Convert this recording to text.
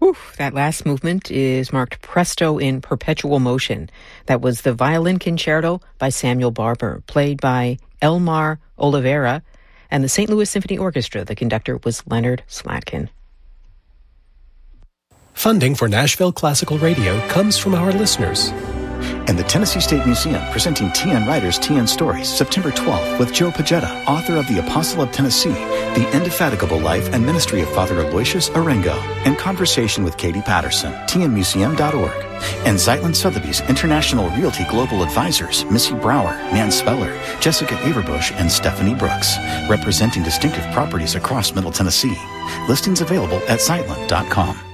Oof, that last movement is marked Presto in Perpetual Motion. That was the Violin Concerto by Samuel Barber, played by Elmar Oliveira, and the St. Louis Symphony Orchestra. The conductor was Leonard Slatkin. Funding for Nashville Classical Radio comes from our listeners. And the Tennessee State Museum presenting TN Writers, TN Stories, September 12th with Joe Pagetta, author of The Apostle of Tennessee, The Indefatigable Life and Ministry of Father Aloysius Arengo, in conversation with Katie Patterson, tnmuseum.org, and Zeitlin Sotheby's International Realty Global Advisors, Missy Brower, Nan Speller, Jessica Averbush, and Stephanie Brooks, representing distinctive properties across Middle Tennessee. Listings available at Zeitlin.com.